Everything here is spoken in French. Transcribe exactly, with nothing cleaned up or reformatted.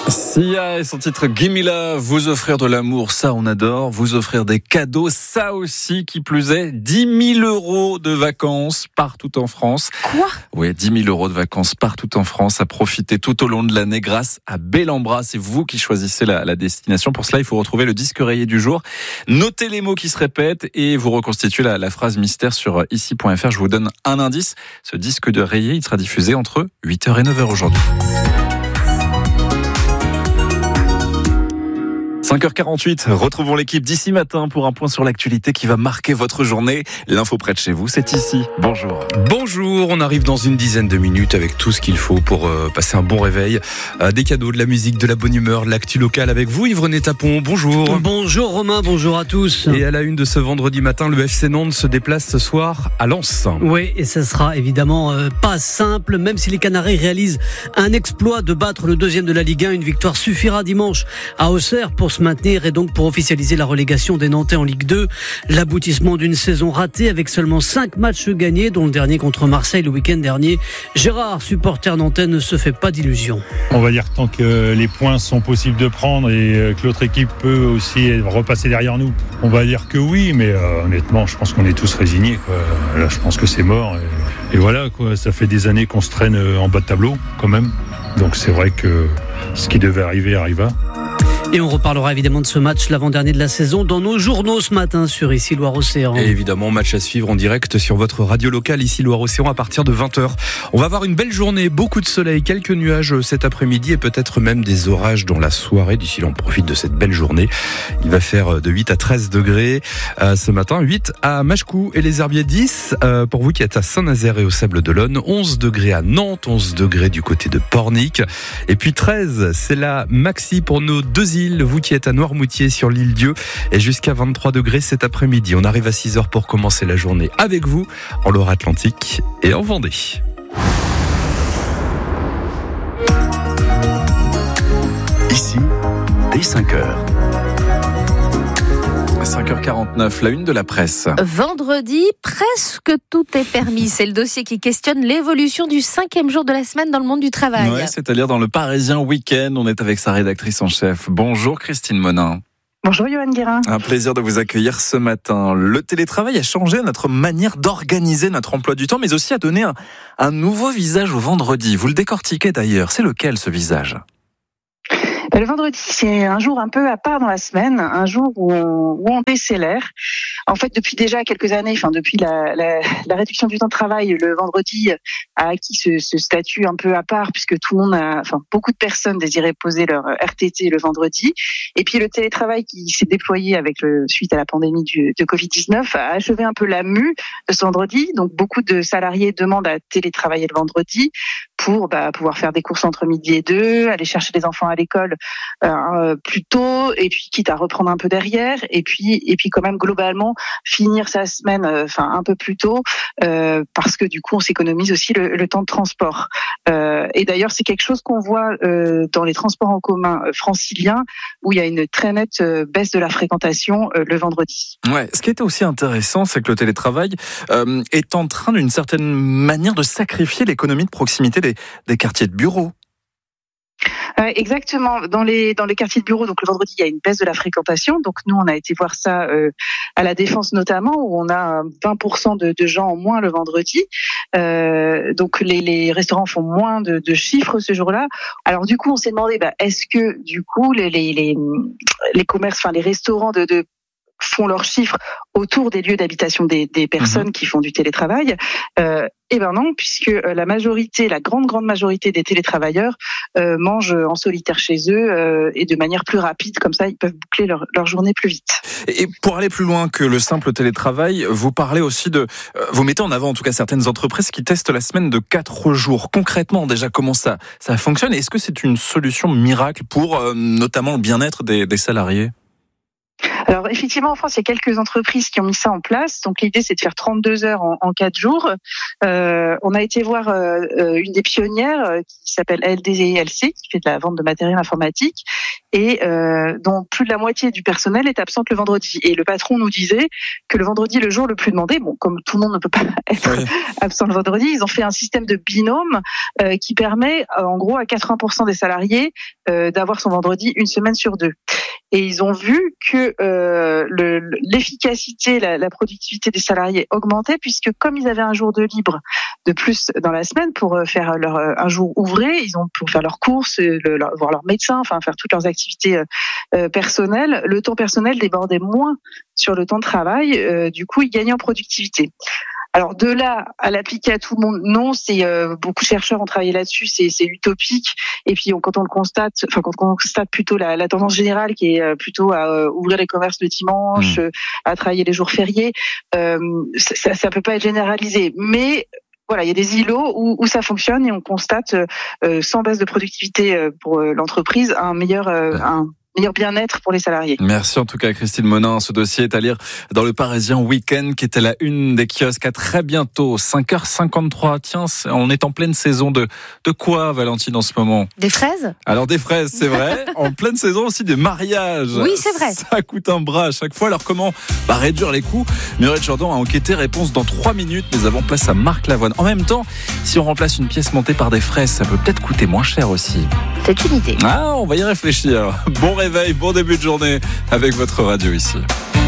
Sia et son titre Gimme Love, vous offrir de l'amour, ça on adore, vous offrir des cadeaux, ça aussi qui plus est, dix mille euros de vacances partout en France. Quoi ? Oui, dix mille euros de vacances partout en France à profiter tout au long de l'année grâce à Bellambra. C'est vous qui choisissez la, la destination. Pour cela, il faut retrouver le disque rayé du jour. Notez les mots qui se répètent et vous reconstituez la, la phrase mystère sur ici point f r. Je vous donne un indice. Ce disque de rayé, il sera diffusé entre huit heures et neuf heures aujourd'hui. cinq heures quarante-huit, retrouvons l'équipe d'ici matin pour un point sur l'actualité qui va marquer votre journée. L'info près de chez vous, c'est ici. Bonjour. Bonjour, on arrive dans une dizaine de minutes avec tout ce qu'il faut pour euh, passer un bon réveil. Euh, des cadeaux, de la musique, de la bonne humeur, de l'actu locale avec vous, Yves-René Tapon. Bonjour. Bonjour Romain, bonjour à tous. Et à la une de ce vendredi matin, le F C Nantes se déplace ce soir à Lens. Oui, et ça sera évidemment euh, pas simple, même si les Canaries réalisent un exploit de battre le deuxième de la Ligue un. Une victoire suffira dimanche à Auxerre pour se maintenir et donc pour officialiser la relégation des Nantais en Ligue deux. L'aboutissement d'une saison ratée avec seulement cinq matchs gagnés, dont le dernier contre Marseille le week-end dernier. Gérard, supporter nantais, ne se fait pas d'illusions. On va dire tant que les points sont possibles de prendre et que l'autre équipe peut aussi repasser derrière nous, on va dire que oui, mais euh, honnêtement, je pense qu'on est tous résignés, quoi. Là, je pense que c'est mort. Et, et voilà, quoi. Ça fait des années qu'on se traîne en bas de tableau, quand même. Donc c'est vrai que ce qui devait arriver arriva. Et on reparlera évidemment de ce match, l'avant-dernier de la saison, dans nos journaux ce matin sur Ici Loire-Océan. Et évidemment, match à suivre en direct sur votre radio locale Ici Loire-Océan à partir de vingt heures. On va avoir une belle journée, beaucoup de soleil, quelques nuages cet après-midi et peut-être même des orages dans la soirée. D'ici là, on profite de cette belle journée. Il va faire de huit à treize degrés euh, ce matin, huit à Machecou et les Herbiers, dix euh, pour vous qui êtes à Saint-Nazaire et au Sables-d'Olonne, onze degrés à Nantes, onze degrés du côté de Pornic. Et puis treize, c'est la maxi pour nos deux îles. Vous qui êtes à Noirmoutier sur l'île Dieu et jusqu'à vingt-trois degrés cet après-midi. On arrive à six heures pour commencer la journée avec vous en Loire-Atlantique et en Vendée. Ici, dès cinq heures. cinq heures quarante-neuf, la une de la presse. Vendredi, presque tout est permis. C'est le dossier qui questionne l'évolution du cinquième jour de la semaine dans le monde du travail. Ouais, c'est-à-dire dans le Parisien Week-end. On est avec sa rédactrice en chef. Bonjour Christine Monin. Bonjour Johan Guérin. Un plaisir de vous accueillir ce matin. Le télétravail a changé notre manière d'organiser notre emploi du temps, mais aussi a donné un, un nouveau visage au vendredi. Vous le décortiquez d'ailleurs. C'est lequel ce visage ? Le vendredi, c'est un jour un peu à part dans la semaine, un jour où on, où on décélère. En fait, depuis déjà quelques années, enfin depuis la, la, la réduction du temps de travail, le vendredi a acquis ce, ce statut un peu à part, puisque tout le monde a, enfin beaucoup de personnes désiraient poser leur R T T le vendredi. Et puis le télétravail qui s'est déployé avec le suite à la pandémie du, de covid dix-neuf a achevé un peu la mue de ce vendredi. Donc beaucoup de salariés demandent à télétravailler le vendredi pour bah, pouvoir faire des courses entre midi et deux, aller chercher les enfants à l'école euh, plus tôt, et puis quitte à reprendre un peu derrière, et puis et puis quand même globalement finir sa semaine, enfin euh, un peu plus tôt, euh, parce que du coup on s'économise aussi le, le temps de transport. Euh, et d'ailleurs c'est quelque chose qu'on voit euh, dans les transports en commun euh, franciliens, où il y a une très nette euh, baisse de la fréquentation euh, le vendredi. Ouais, ce qui était aussi intéressant, c'est que le télétravail euh, est en train d'une certaine manière de sacrifier l'économie de proximité des, des quartiers de bureaux. Euh, exactement. Dans les dans les quartiers de bureau, donc le vendredi, il y a une baisse de la fréquentation. Donc nous, on a été voir ça euh, à la Défense notamment, où on a vingt pour cent de, de gens en moins le vendredi. Euh, donc les, les restaurants font moins de, de chiffres ce jour-là. Alors du coup, on s'est demandé, bah, est-ce que du coup les les les, les commerces, enfin les restaurants de, de font leurs chiffres autour des lieux d'habitation des, des personnes mmh. qui font du télétravail. Euh, eh ben non, puisque la majorité, la grande grande majorité des télétravailleurs euh, mangent en solitaire chez eux euh, et de manière plus rapide, comme ça ils peuvent boucler leur, leur journée plus vite. Et pour aller plus loin que le simple télétravail, vous parlez aussi de, euh, vous mettez en avant en tout cas certaines entreprises qui testent la semaine de quatre jours. Concrètement, déjà comment ça ça fonctionne ? Est-ce que c'est une solution miracle pour euh, notamment le bien-être des, des salariés ? Alors effectivement, en France, il y a quelques entreprises qui ont mis ça en place. Donc l'idée, c'est de faire trente-deux heures en, en quatre jours. Euh, on a été voir euh, une des pionnières euh, qui s'appelle L D L C, qui fait de la vente de matériel informatique, et euh, dont plus de la moitié du personnel est absente le vendredi. Et le patron nous disait que le vendredi, le jour le plus demandé, bon, comme tout le monde ne peut pas être oui. absent le vendredi, ils ont fait un système de binôme euh, qui permet, euh, en gros, à quatre-vingts pour cent des salariés euh, d'avoir son vendredi une semaine sur deux. Et ils ont vu que euh, le, l'efficacité, la, la productivité des salariés augmentait, puisque comme ils avaient un jour de libre de plus dans la semaine pour faire leur un jour ouvré, ils ont pour faire leurs courses, le, leur, voir leur médecin, enfin faire toutes leurs activités euh, personnelles. Le temps personnel débordait moins sur le temps de travail. Euh, du coup, ils gagnaient en productivité. Alors de là à l'appliquer à tout le monde, non, c'est euh, beaucoup de chercheurs ont travaillé là-dessus, c'est, c'est utopique. Et puis on, quand on le constate, enfin quand on constate plutôt la, la tendance générale qui est euh, plutôt à euh, ouvrir les commerces le dimanche, mmh. euh, à travailler les jours fériés, euh, ça, ça peut pas être généralisé. Mais voilà, il y a des îlots où, où ça fonctionne et on constate euh, sans baisse de productivité euh, pour euh, l'entreprise un meilleur euh, un meilleur bien-être pour les salariés. Merci en tout cas Christine Monin. Ce dossier est à lire dans le Parisien Week-end qui était la une des kiosques. À très bientôt, cinq heures cinquante-trois. Tiens, on est en pleine saison de de quoi, Valentine, en ce moment? Des fraises? Alors des fraises, c'est vrai. En pleine saison aussi des mariages. Oui, c'est vrai. Ça coûte un bras à chaque fois. Alors comment bah, réduire les coûts? Muriel Jourdan a enquêté. Réponse dans trois minutes. Mais avant, place à Marc Lavoine. En même temps, si on remplace une pièce montée par des fraises, ça peut peut-être coûter moins cher aussi. C'est une idée. Ah, on va y réfléchir. Bon réveil, bon début de journée avec votre radio ici.